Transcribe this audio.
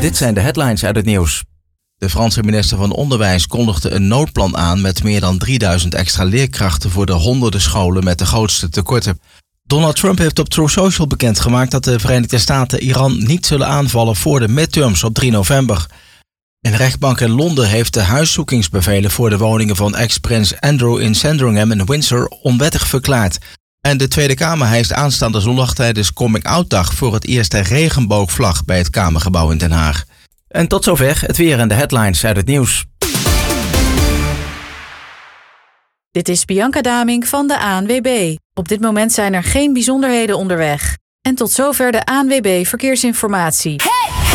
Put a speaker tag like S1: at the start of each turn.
S1: Dit zijn de headlines uit het nieuws. De Franse minister van Onderwijs kondigde een noodplan aan met meer dan 3000 extra leerkrachten voor de honderden scholen met de grootste tekorten. Donald Trump heeft op Truth Social bekendgemaakt dat de Verenigde Staten Iran niet zullen aanvallen voor de midterms op 3 november. Een rechtbank in Londen heeft de huiszoekingsbevelen voor de woningen van ex-prins Andrew in Sandringham en Windsor onwettig verklaard. En de Tweede Kamer hijst aanstaande zondag tijdens Coming-out-dag voor het eerst een regenboogvlag bij het Kamergebouw in Den Haag. En tot zover het weer en de headlines uit het nieuws.
S2: Dit is Bianca Damink van de ANWB. Op dit moment zijn er geen bijzonderheden onderweg. En tot zover de ANWB Verkeersinformatie.